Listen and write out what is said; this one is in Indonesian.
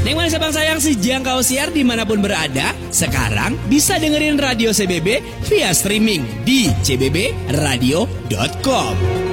Neng Manis Abang Sayang si jangkau siar dimanapun berada. Sekarang bisa dengerin Radio CBB via streaming di cbbradio.com.